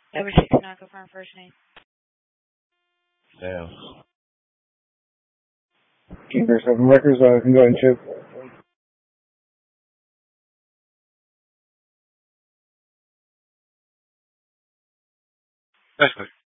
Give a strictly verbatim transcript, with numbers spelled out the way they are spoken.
Number six, can I confirm first name? Damn. Keeper seven records, I can go ahead and chip. That's good.